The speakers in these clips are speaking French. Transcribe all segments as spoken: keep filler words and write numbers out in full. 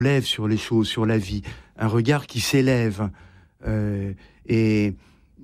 lève sur les choses, sur la vie, un regard qui s'élève, euh, et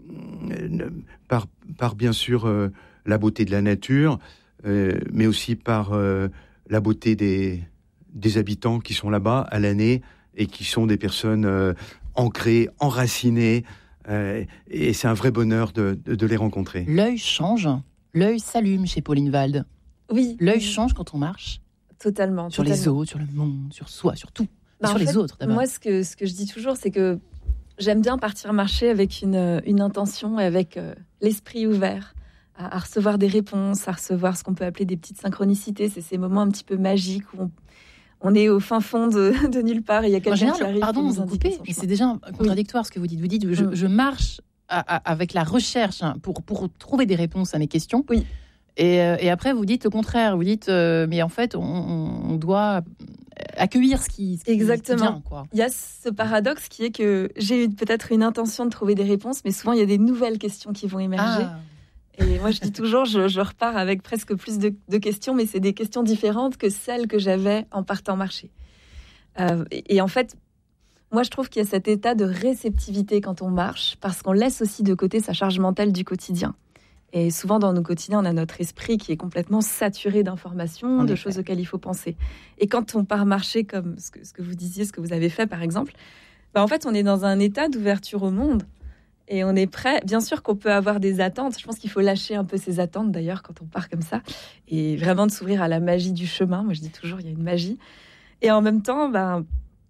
euh, par, par bien sûr euh, la beauté de la nature, euh, mais aussi par euh, la beauté des, des habitants qui sont là-bas à l'année et qui sont des personnes euh, ancrées, enracinées, euh, et c'est un vrai bonheur de, de, de les rencontrer. L'œil change, l'œil s'allume chez Pauline Wald. Oui. L'œil change quand on marche. Totalement. Sur totalement. les autres, sur le monde, sur soi, sur tout. Bah, sur en les fait, autres d'abord. Moi, ce que, ce que je dis toujours, c'est que j'aime bien partir marcher avec une, une intention et avec euh, l'esprit ouvert à, à recevoir des réponses, à recevoir ce qu'on peut appeler des petites synchronicités. C'est ces moments un petit peu magiques où on, on est au fin fond de, de nulle part et il y a quelqu'un qui arrive. Pardon de vous couper, mais c'est déjà contradictoire ce que vous dites. Vous dites, je, Mm. je marche à, à, avec la recherche pour, pour trouver des réponses à mes questions. Oui. Et, euh, et après, vous dites le contraire. Vous dites, euh, mais en fait, on, on doit accueillir ce qui, ce qui Exactement. vient, quoi. Il y a ce paradoxe qui est que j'ai eu peut-être une intention de trouver des réponses, mais souvent il y a des nouvelles questions qui vont émerger. Ah. Et moi, je dis toujours, je, je repars avec presque plus de, de questions, mais c'est des questions différentes que celles que j'avais en partant marcher. Euh, et, et en fait, moi, je trouve qu'il y a cet état de réceptivité quand on marche, parce qu'on laisse aussi de côté sa charge mentale du quotidien. Et souvent, dans nos quotidiens, on a notre esprit qui est complètement saturé d'informations, En de effet. choses auxquelles il faut penser. Et quand on part marcher, comme ce que, ce que vous disiez, ce que vous avez fait, par exemple, bah, en fait, on est dans un état d'ouverture au monde. Et on est prêt. Bien sûr qu'on peut avoir des attentes. Je pense qu'il faut lâcher un peu ses attentes, d'ailleurs, quand on part comme ça. Et vraiment de s'ouvrir à la magie du chemin. Moi, je dis toujours, il y a une magie. Et en même temps, ben,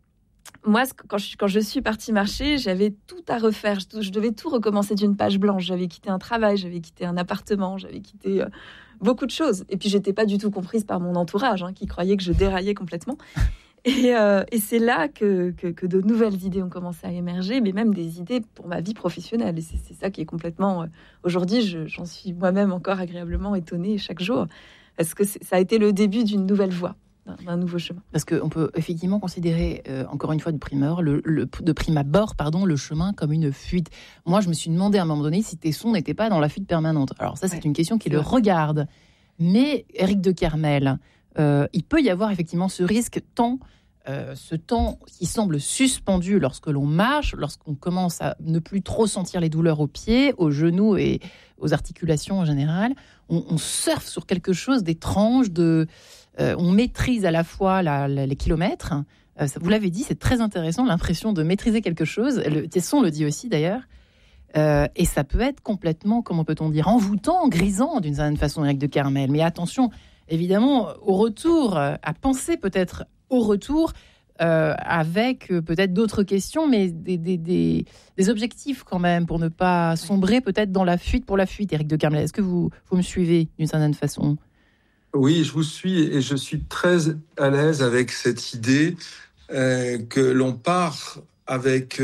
moi, quand je, quand je suis partie marcher, j'avais tout à refaire. Je, je devais tout recommencer d'une page blanche. J'avais quitté un travail, j'avais quitté un appartement, j'avais quitté euh, beaucoup de choses. Et puis, j'étais pas du tout comprise par mon entourage, hein, qui croyait que je déraillais complètement. Et, euh, et c'est là que, que, que de nouvelles idées ont commencé à émerger, mais même des idées pour ma vie professionnelle. Et c'est, c'est ça qui est complètement... Euh, aujourd'hui, je, j'en suis moi-même encore agréablement étonnée chaque jour, parce que c'est, ça a été le début d'une nouvelle voie, d'un, d'un nouveau chemin. Parce qu'on peut effectivement considérer, euh, encore une fois de prime abord, le, le, de prime abord, pardon, le chemin comme une fuite. Moi, je me suis demandé à un moment donné si Tesson n'était pas dans la fuite permanente. Alors ça, c'est ouais, une question qui le regarde. Mais Éric de Kermel, euh, il peut y avoir effectivement ce risque tant... Euh, ce temps qui semble suspendu lorsque l'on marche, lorsqu'on commence à ne plus trop sentir les douleurs aux pieds, aux genoux et aux articulations en général, on, on surfe sur quelque chose d'étrange, de, euh, on maîtrise à la fois la, la, les kilomètres. Euh, ça, vous l'avez dit, c'est très intéressant, l'impression de maîtriser quelque chose. Le, Tesson le dit aussi d'ailleurs. Euh, et ça peut être complètement, comment peut-on dire, envoûtant, grisant d'une certaine façon, Éric de Kermel. Mais attention, évidemment, au retour, à penser peut-être au retour, euh, avec euh, peut-être d'autres questions, mais des, des, des, des objectifs quand même, pour ne pas sombrer peut-être dans la fuite pour la fuite. Éric de Kermel, est-ce que vous, vous me suivez d'une certaine façon ? Oui, je vous suis et je suis très à l'aise avec cette idée euh, que l'on part avec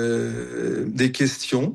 euh, des questions.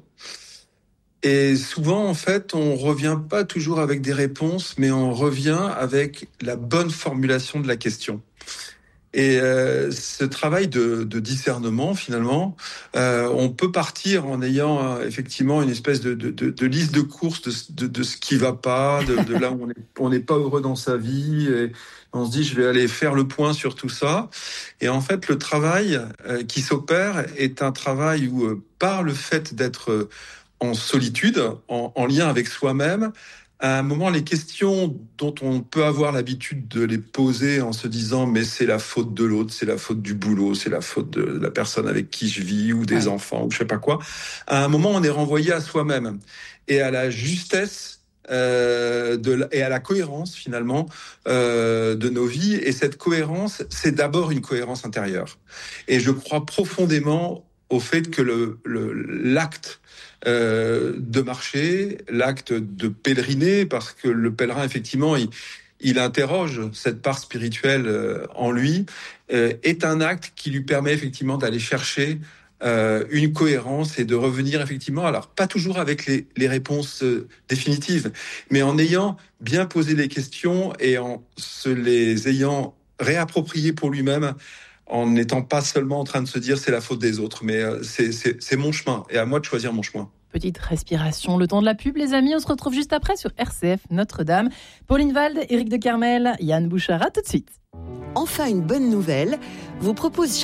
Et souvent, en fait, on revient pas toujours avec des réponses, mais on revient avec la bonne formulation de la question. Et euh, ce travail de, de discernement, finalement, euh, on peut partir en ayant euh, effectivement une espèce de, de, de, de liste de courses de, de, de ce qui va pas, de, de là où on n'est pas heureux dans sa vie. Et on se dit, je vais aller faire le point sur tout ça. Et en fait, le travail euh, qui s'opère est un travail où, euh, par le fait d'être en solitude, en, en lien avec soi-même, à un moment, les questions dont on peut avoir l'habitude de les poser en se disant « mais c'est la faute de l'autre, c'est la faute du boulot, c'est la faute de la personne avec qui je vis ou des ouais. enfants ou je sais pas quoi », à un moment, on est renvoyé à soi-même et à la justesse euh, de, et à la cohérence, finalement, euh, de nos vies. Et cette cohérence, c'est d'abord une cohérence intérieure. Et je crois profondément au fait que le, le, l'acte Euh, de marcher, l'acte de pèleriner, parce que le pèlerin, effectivement, il, il interroge cette part spirituelle euh, en lui, euh, est un acte qui lui permet effectivement d'aller chercher euh, une cohérence et de revenir effectivement, alors pas toujours avec les, les réponses euh, définitives, mais en ayant bien posé les questions et en se les ayant réappropriées pour lui-même, en n'étant pas seulement en train de se dire c'est la faute des autres, mais c'est, c'est, c'est mon chemin et à moi de choisir mon chemin. Petite respiration, le temps de la pub, les amis. On se retrouve juste après sur R C F Notre-Dame. Pauline Wald, Éric de Kermel, Yann Bouchard, à tout de suite. Enfin, une bonne nouvelle vous propose